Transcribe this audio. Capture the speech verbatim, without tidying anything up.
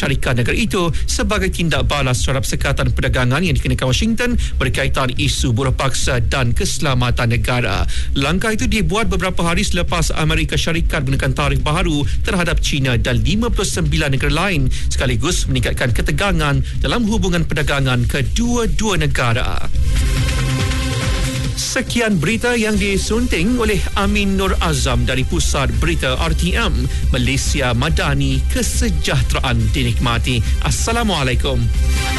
Syarikat negara itu sebagai tindak balas terhadap sekatan perdagangan yang dikenakan Washington berkaitan isu buruh paksa dan keselamatan negara. Langkah itu dibuat beberapa hari selepas Amerika Syarikat menggunakan tarif baharu terhadap China dan lima puluh sembilan negara lain sekaligus meningkatkan ketegangan dalam hubungan perdagangan kedua-dua negara. Sekian berita yang disunting oleh Amin Nur Azam dari Pusat Berita R T M. Malaysia Madani, kesejahteraan dinikmati. Assalamualaikum.